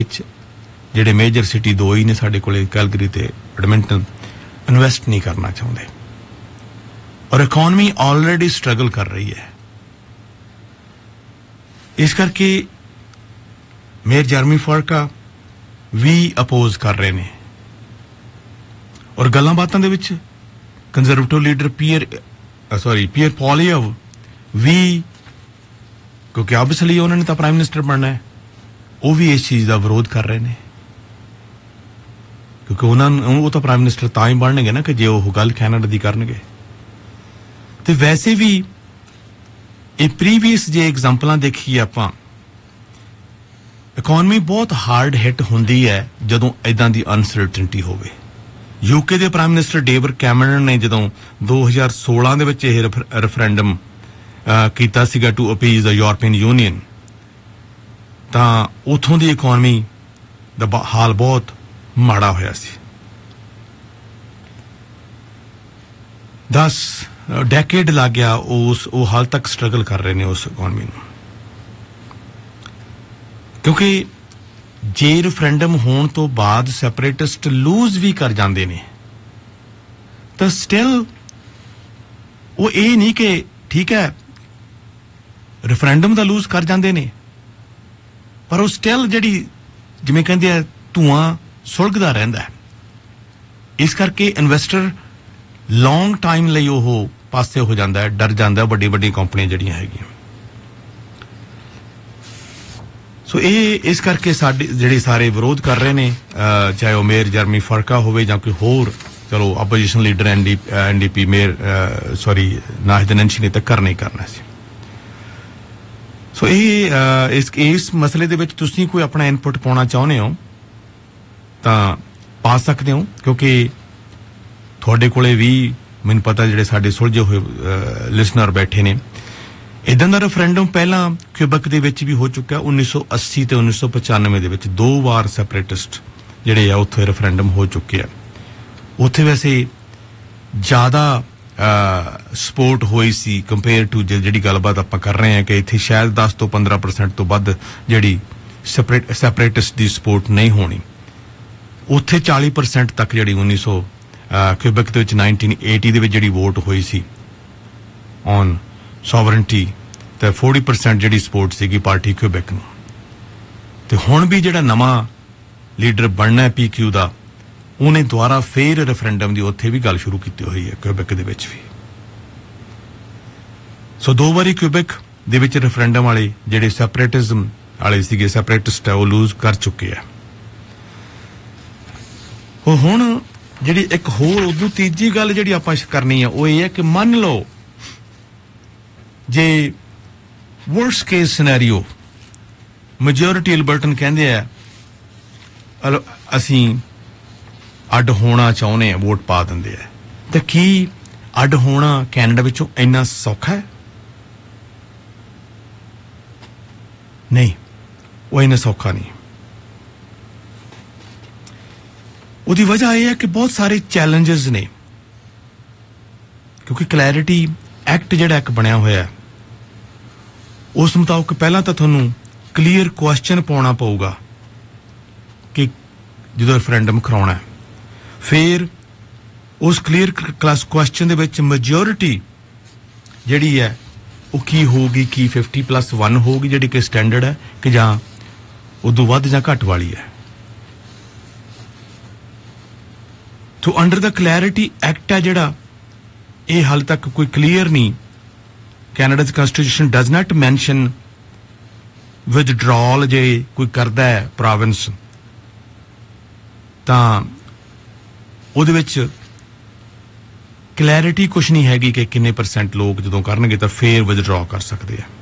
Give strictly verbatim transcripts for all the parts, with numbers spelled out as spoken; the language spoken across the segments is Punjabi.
ਜਿਹੜੇ ਮੇਜਰ ਸਿਟੀ ਦੋ ਹੀ ਨੇ ਸਾਡੇ ਕੋਲੇ ਕੈਲਗਰੀ ਤੇ ਐਡਮਿੰਟਨ ਇਨਵੈਸਟ ਨਹੀਂ ਕਰਨਾ ਚਾਹੁੰਦੇ ਔਰ ਇਕਨੋਮੀ ਆਲਰੇਡੀ ਸਟਰਗਲ ਕਰ ਰਹੀ ਹੈ ਇਸ ਕਰਕੇ ਮੇਅਰ ਜਰਮੀ ਫਾਰਕਾ ਵੀ ਅਪੋਜ਼ ਕਰ ਰਹੇ ਨੇ ਔਰ ਗੱਲਾਂ ਬਾਤਾਂ ਦੇ ਵਿੱਚ conservative leader peer sorry peer ਪੋਲੀਅਵ ਵੀ ਕਿਉਂਕਿ ਆਬਵੀਅਸਲੀ ਉਹਨਾਂ ਨੇ ਤਾਂ ਪ੍ਰਾਈਮ ਮਿਨਿਸਟਰ ਬਣਨਾ ਹੈ ਉਹ ਵੀ ਇਸ ਚੀਜ਼ ਦਾ ਵਿਰੋਧ ਕਰ ਰਹੇ ਨੇ ਕਿਉਂਕਿ ਉਹਨਾਂ ਨੂੰ ਉਹ ਤਾਂ ਪ੍ਰਾਈਮ ਮਿਨਿਸਟਰ ਤਾਂ ਹੀ ਬਣਨਗੇ ਨਾ ਕਿ ਜੇ ਉਹ ਗੱਲ ਕੈਨੇਡਾ ਦੀ ਕਰਨਗੇ ਤੇ ਵੈਸੇ ਵੀ ਇਹ ਪ੍ਰੀਵੀਅਸ ਜੇ ਐਗਜ਼ਾਮਪਲਾਂ ਦੇਖੀਏ ਆਪਾਂ ਇਕਨੋਮੀ ਬਹੁਤ ਹਾਰਡ ਹਿੱਟ ਹੁੰਦੀ ਹੈ ਜਦੋਂ ਇਦਾਂ ਦੀ ਅਨਸਰਟਨਟੀ ਹੋਵੇ ਯੂਕੇ ਦੇ ਪ੍ਰਾਈਮ ਮਿਨਿਸਟਰ ਡੇਵਿਡ ਕੈਮਰਨ ਨੇ ਜਦੋਂ ਦੋ ਹਜ਼ਾਰ ਸੋਲਾਂ ਦੇ ਵਿੱਚ ਇਹ ਰੈਫਰੈਂਡਮ ਕੀਤਾ ਸੀਗਾ ਟੂ ਅਪੀਜ਼ ਦਾ ਯੂਰਪੀਅਨ ਯੂਨੀਅਨ ਤਾਂ ਉਥੋਂ ਦੀ ਇਕਨੋਮੀ ਦਾ ਹਾਲ ਬਹੁਤ ਮਾੜਾ ਹੋਇਆ ਸੀ ਦਸ ਡੈਕੇਡ ਲੱਗ ਗਿਆ ਉਸ ਉਹ ਹਾਲ ਤੱਕ ਸਟਰਗਲ ਕਰ ਰਹੇ ਨੇ ਉਸ ਇਕਨੋਮੀ ਨੂੰ ਕਿਉਂਕਿ ਜੇ ਰੈਫਰੈਂਡਮ ਹੋਣ ਤੋਂ ਬਾਅਦ ਸੈਪਰੇਟਿਸਟ ਲੂਜ਼ ਵੀ ਕਰ ਜਾਂਦੇ ਨੇ ਤਾਂ ਸਟਿਲ ਉਹ ਇਹ ਨਹੀਂ ਕਿ ਠੀਕ ਹੈ ਰੈਫਰੈਂਡਮ ਦਾ ਲੂਜ਼ ਕਰ ਜਾਂਦੇ ਨੇ ਪਰ ਉਹ ਸਟਿਲ ਜਿਹੜੀ ਜਿਵੇਂ ਕਹਿੰਦੇ ਆ ਧੂਆਂ ਸੁਲਗਦਾ ਰਹਿੰਦਾ ਇਸ ਕਰਕੇ ਇਨਵੈਸਟਰ ਲੌਂਗ ਟਾਈਮ ਲਈ ਉਹ ਪਾਸੇ ਹੋ ਜਾਂਦਾ ਡਰ ਜਾਂਦਾ ਵੱਡੀ ਵੱਡੀ ਕੰਪਨੀਆਂ ਜਿਹੜੀਆਂ ਹੈਗੀਆਂ ਸੋ ਇਹ ਇਸ ਕਰਕੇ ਸਾਡੇ ਜਿਹੜੇ ਸਾਰੇ ਵਿਰੋਧ ਕਰ ਰਹੇ ਨੇ ਚਾਹੇ ਉਹ ਮੇਅਰ ਜਰਮੀ ਫਾਰਕਾ ਹੋਵੇ ਜਾਂ ਕੋਈ ਹੋਰ ਚਲੋ opposition leader NDP mayor sorry ਨਾਹਿਦ ਨੰਸ਼ੀ ਨੇ ਤਾਂ ਕਰਨਾ ਹੀ ਕਰਨਾ ਸੀ ਸੋ ਇਹ ਇਸ ਇਸ ਮਸਲੇ ਦੇ ਵਿੱਚ ਤੁਸੀਂ ਕੋਈ ਆਪਣਾ ਇਨਪੁਟ ਪਾਉਣਾ ਚਾਹੁੰਦੇ ਹੋ ਤਾਂ ਪਾ ਸਕਦੇ ਹੋ ਕਿਉਂਕਿ ਤੁਹਾਡੇ ਕੋਲੇ ਵੀ ਮੈਨੂੰ ਪਤਾ ਜਿਹੜੇ ਸਾਡੇ ਸੁਲਝੇ ਹੋਏ ਲਿਸਨਰ ਬੈਠੇ ਨੇ ਇਦਾਂ ਦਾ ਰੈਫਰੈਂਡਮ ਪਹਿਲਾਂ ਕਿਊਬੈਕ ਦੇ ਵਿੱਚ ਵੀ ਹੋ ਚੁੱਕਾ ਉੱਨੀ ਸੌ ਅੱਸੀ ਤੇ ਉੱਨੀ ਸੌ ਪਚਾਨਵੇਂ ਦੇ ਵਿੱਚ ਦੋ ਵਾਰ ਸੈਪਰੇਟਿਸਟ ਜਿਹੜੇ ਆ ਉੱਥੇ ਰੈਫਰੈਂਡਮ ਹੋ ਚੁੱਕੇ ਆ ਉੱਥੇ ਵੈਸੇ ਜ਼ਿਆਦਾ ਸਪੋਰਟ ਹੋਈ ਸੀ ਕੰਪੇਅਰ ਟੂ ਜਿਹੜੀ ਗੱਲਬਾਤ ਆਪਾਂ ਕਰ ਰਹੇ ਹਾਂ ਕਿ ਇੱਥੇ ਸ਼ਾਇਦ ਦਸ ਤੋਂ ਪੰਦਰਾਂ ਪਰਸੈਂਟ ਤੋਂ ਵੱਧ ਜਿਹੜੀ ਸੈਪਰੇਟ ਸੈਪਰੇਟਿਸਟ ਦੀ ਸਪੋਰਟ ਨਹੀਂ ਹੋਣੀ ਉੱਥੇ ਚਾਲੀ ਪਰਸੈਂਟ ਤੱਕ ਜਿਹੜੀ ਉੱਨੀ ਸੌ ਕਿਊਬੈਕ ਦੇ ਵਿੱਚ ਨਾਈਨਟੀਨ ਏਟੀ ਦੇ ਵਿੱਚ ਜਿਹੜੀ ਵੋਟ ਹੋਈ ਸੀ ਔਨ ਸੋਵਰਨਟੀ ਤੇ ਚਾਲੀ ਪਰਸੈਂਟ ਜਿਹੜੀ ਸਪੋਰਟ ਸੀਗੀ ਪਾਰਟੀ ਕਿਊਬੈਕ ਨੂੰ ਤੇ ਹੁਣ ਵੀ ਜਿਹੜਾ ਨਵਾਂ ਲੀਡਰ ਬਣਨਾ ਹੈ ਪੀਕਿਊ ਦਾ ਉਹਨੇ ਦੁਆਰਾ ਫੇਰ ਰੈਫਰੈਂਡਮ ਦੀ ਉੱਥੇ ਵੀ ਗੱਲ ਸ਼ੁਰੂ ਕੀਤੀ ਹੋਈ ਹੈ ਕਿਊਬੈਕ ਦੇ ਵਿੱਚ ਵੀ ਸੋ ਦੋ ਵਾਰੀ ਕਿਊਬੈਕ ਦੇ ਵਿੱਚ ਰੈਫਰੈਂਡਮ ਵਾਲੇ ਜਿਹੜੇ ਸੈਪਰੇਟਿਜ਼ਮ ਵਾਲੇ ਸੀਗੇ ਸੈਪਰੇਟਿਸਟ ਉਹ ਲੂਜ਼ ਕਰ ਚੁੱਕੇ ਆ ਉਹ ਹੁਣ ਜਿਹੜੀ ਇੱਕ ਹੋਰ ਉਦੋਂ ਤੀਜੀ ਗੱਲ ਜਿਹੜੀ ਆਪਾਂ ਕਰਨੀ ਆ ਉਹ ਇਹ ਹੈ ਕਿ ਮੰਨ ਲਓ ਜੇ ਵਰਸਟ ਕੇਸ ਸਿਨੈਰੀਓ ਮੈਜੋਰਿਟੀ ਐਲਬਰਟਨ ਕਹਿੰਦੇ ਆ ਅਸੀਂ ਅੱਡ ਹੋਣਾ ਚਾਹੁੰਦੇ ਆ ਵੋਟ ਪਾ ਦਿੰਦੇ ਆ ਤਾਂ ਕੀ ਅੱਡ ਹੋਣਾ ਕੈਨੇਡਾ ਵਿੱਚੋਂ ਇੰਨਾ ਸੌਖਾ ਹੈ ਨਹੀਂ ਉਹ ਇੰਨਾ ਸੌਖਾ ਨਹੀਂ ਉਹਦੀ ਵਜ੍ਹਾ ਇਹ ਹੈ ਕਿ ਬਹੁਤ ਸਾਰੇ ਚੈਲੰਜਸ ਨੇ ਕਿਉਂਕਿ ਕਲੈਰਿਟੀ ਐਕਟ ਜਿਹੜਾ ਇੱਕ ਬਣਿਆ ਹੋਇਆ ਉਸ ਮੁਤਾਬਕ ਪਹਿਲਾਂ ਤਾਂ ਤੁਹਾਨੂੰ ਕਲੀਅਰ ਕੁਐਸਚਨ ਪਾਉਣਾ ਪਊਗਾ ਕਿ ਜਦੋਂ ਰੈਫਰੈਂਡਮ ਕਰਾਉਣਾ ਫਿਰ ਉਸ ਕਲੀਅਰ ਕਲਾਸ ਕੁਐਸਚਨ ਦੇ ਵਿੱਚ ਮੈਜੋਰਿਟੀ ਜਿਹੜੀ ਹੈ ਉਹ ਕੀ ਹੋਊਗੀ ਕੀ ਫਿਫਟੀ ਪਲੱਸ ਵਨ ਹੋਊਗੀ ਜਿਹੜੀ ਕਿ ਸਟੈਂਡਰਡ ਹੈ ਕਿ ਜਾਂ ਉਦੋਂ ਵੱਧ ਜਾਂ ਘੱਟ ਵਾਲੀ ਹੈ ਤੋ ਅੰਡਰ ਦਾ ਕਲੈਰਿਟੀ ਐਕਟ ਹੈ ਜਿਹੜਾ ਇਹ ਹਾਲੇ ਤੱਕ ਕੋਈ ਕਲੀਅਰ ਨਹੀਂ ਕੈਨੇਡਾ's constitution does not mention withdrawal ਜੇ ਕੋਈ ਕਰਦਾ ਹੈ ਪ੍ਰੋਵਿੰਸ ਤਾਂ ਉਹਦੇ ਵਿੱਚ ਕਲੈਰਿਟੀ ਕੁਛ ਨਹੀਂ ਹੈਗੀ ਕਿ ਕਿੰਨੇ ਪਰਸੈਂਟ ਲੋਕ ਜਦੋਂ ਕਰਨਗੇ ਤਾਂ ਫੇਰ ਵਿਦਡਰਾ ਕਰ ਸਕਦੇ ਆ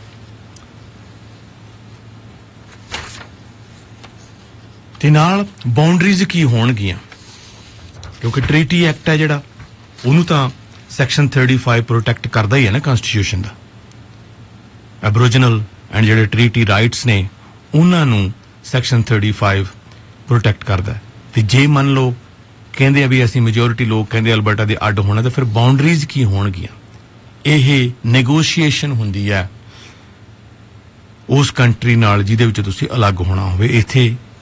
ਤੇ ਨਾਲ ਬਾਉਂਡਰੀਜ਼ ਕੀ ਹੋਣਗੀਆਂ ਕਿਉਂਕਿ ਟ੍ਰੀਟੀ ਐਕਟ ਹੈ ਜਿਹੜਾ ਉਹਨੂੰ ਤਾਂ ਸੈਕਸ਼ਨ thirty-five ਪ੍ਰੋਟੈਕਟ ਕਰਦਾ ਹੀ ਹੈ ਨਾ ਕਨਸਟੀਟਿਊਸ਼ਨ ਦਾ ਐਬੋਰੀਜਨਲ ਐਂਡ ਜਿਹੜੇ ਟ੍ਰੀਟੀ ਰਾਈਟਸ ਨੇ ਉਹਨਾਂ ਨੂੰ ਸੈਕਸ਼ਨ thirty-five ਪ੍ਰੋਟੈਕਟ ਕਰਦਾ ਤੇ ਜੇ ਮੰਨ ਲਓ ਕਹਿੰਦੇ ਆ ਵੀ ਅਸੀਂ ਮੈਜੋਰਿਟੀ ਲੋਕ ਕਹਿੰਦੇ ਅਲਬਰਟਾ ਦੇ ਅੱਡ ਹੋਣਾ ਤਾਂ ਫਿਰ ਬਾਉਂਡਰੀਜ਼ ਕੀ ਹੋਣਗੀਆਂ ਇਹ ਨੈਗੋਸ਼ੀਏਸ਼ਨ ਹੁੰਦੀ ਹੈ ਉਸ ਕੰਟਰੀ ਨਾਲ ਜਿਹਦੇ ਵਿੱਚ ਤੁਸੀਂ ਅਲੱਗ ਹੋਣਾ ਹੋਵੇ ਇੱਥੇ